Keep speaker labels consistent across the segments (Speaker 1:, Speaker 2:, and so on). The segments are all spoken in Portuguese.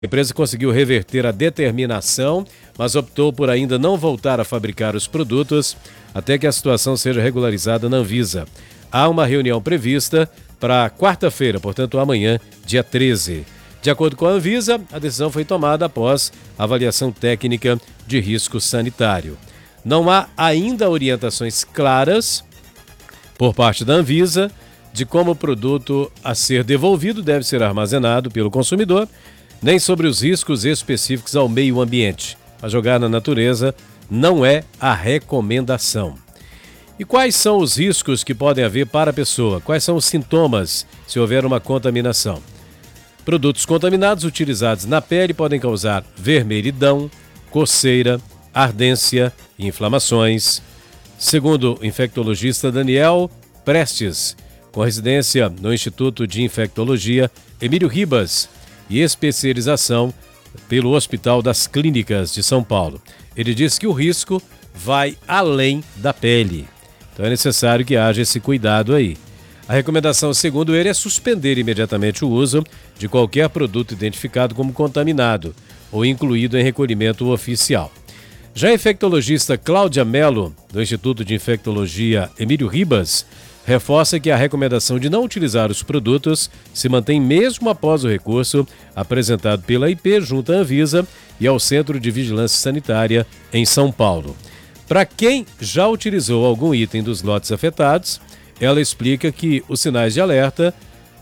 Speaker 1: A empresa conseguiu reverter a determinação, mas optou por ainda não voltar a fabricar os produtos até que a situação seja regularizada na Anvisa. Há uma reunião prevista para quarta-feira, portanto amanhã, dia 13. De acordo com a Anvisa, a decisão foi tomada após avaliação técnica de risco sanitário. Não há ainda orientações claras por parte da Anvisa de como o produto a ser devolvido deve ser armazenado pelo consumidor, nem sobre os riscos específicos ao meio ambiente. A jogar na natureza não é a recomendação. E quais são os riscos que podem haver para a pessoa? Quais são os sintomas se houver uma contaminação? Produtos contaminados utilizados na pele podem causar vermelhidão, coceira, ardência e inflamações. Segundo o infectologista Daniel Prestes, com residência no Instituto de Infectologia Emílio Ribas e especialização pelo Hospital das Clínicas de São Paulo. Ele diz que o risco vai além da pele. Então é necessário que haja esse cuidado aí. A recomendação, segundo ele, é suspender imediatamente o uso de qualquer produto identificado como contaminado ou incluído em recolhimento oficial. Já a infectologista Cláudia Mello, do Instituto de Infectologia Emílio Ribas, reforça que a recomendação de não utilizar os produtos se mantém mesmo após o recurso apresentado pela IP junto à Anvisa e ao Centro de Vigilância Sanitária em São Paulo. Para quem já utilizou algum item dos lotes afetados, ela explica que os sinais de alerta,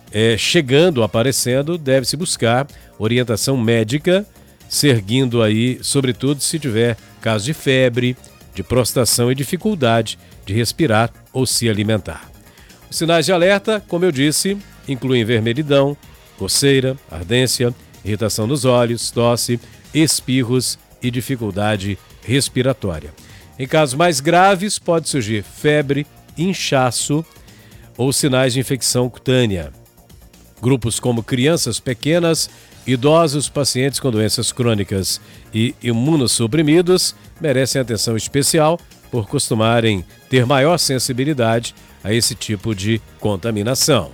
Speaker 1: aparecendo, deve-se buscar orientação médica, seguindo aí, sobretudo, se tiver caso de febre, de prostração e dificuldade de respirar ou se alimentar. Os sinais de alerta, como eu disse, incluem vermelhidão, coceira, ardência, irritação nos olhos, tosse, espirros e dificuldade respiratória. Em casos mais graves, pode surgir febre, inchaço ou sinais de infecção cutânea. Grupos como crianças pequenas, idosos, pacientes com doenças crônicas e imunossuprimidos merecem atenção especial por costumarem ter maior sensibilidade a esse tipo de contaminação.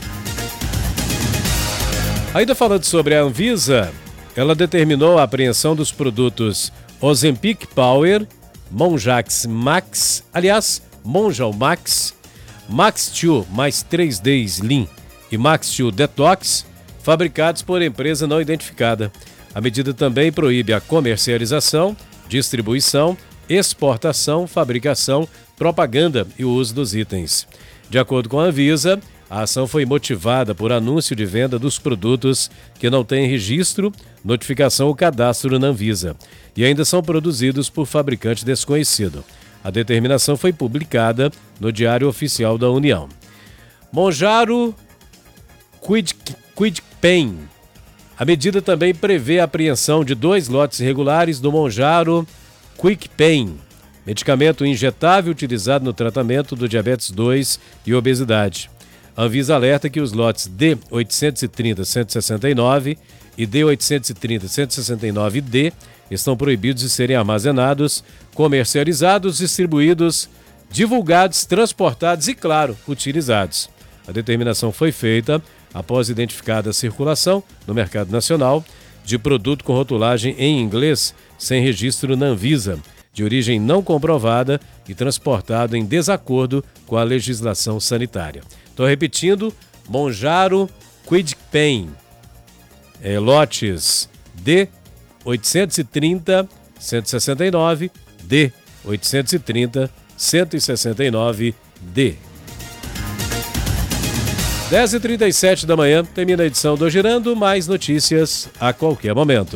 Speaker 1: Ainda falando sobre a Anvisa, ela determinou a apreensão dos produtos Ozempic Power, Monjax Max, Monjal Max, Max 2 mais 3D Slim e Max 2 Detox, fabricados por empresa não identificada. A medida também proíbe a comercialização, distribuição, exportação, fabricação, propaganda e o uso dos itens. De acordo com a Anvisa, a ação foi motivada por anúncio de venda dos produtos que não têm registro, notificação ou cadastro na Anvisa e ainda são produzidos por fabricante desconhecido. A determinação foi publicada no Diário Oficial da União. Monjaro QuidPen. A medida também prevê a apreensão de 2 lotes irregulares do Monjaro QuidPen, medicamento injetável utilizado no tratamento do diabetes 2 e obesidade. A Anvisa alerta que os lotes D830-169 e D830-169D estão proibidos de serem armazenados, comercializados, distribuídos, divulgados, transportados e, claro, utilizados. A determinação foi feita após identificada a circulação no mercado nacional de produto com rotulagem em inglês sem registro na Anvisa, de origem não comprovada e transportado em desacordo com a legislação sanitária. Estou repetindo, Monjaro QuidPen, lotes D830-169, D830-169D. 10h37 da manhã, termina a edição do Girando, mais notícias a qualquer momento.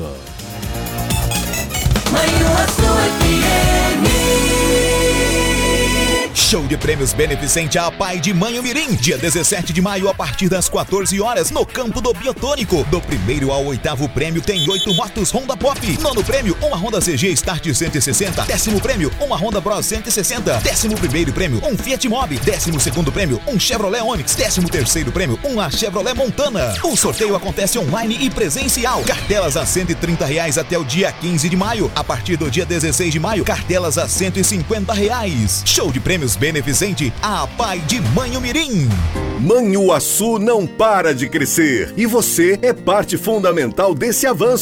Speaker 2: Show de prêmios beneficente à Pai de Manhumirim, dia 17 de maio a partir das 14 horas no campo do Biotônico. Do primeiro ao 8º prêmio tem 8 motos Honda Pop. 9º prêmio, uma Honda CG Start 160. 10º prêmio, uma Honda Bros 160. 11º prêmio, um Fiat Mobi. 12º prêmio, um Chevrolet Onix. 13º prêmio, uma Chevrolet Montana. O sorteio acontece online e presencial. Cartelas a R$130 até o dia 15 de maio. A partir do dia 16 de maio, cartelas a R$150. Show de prêmios Beneficente, a Pai de Manhumirim.
Speaker 3: Manhuaçu não para de crescer e você é parte fundamental desse avanço.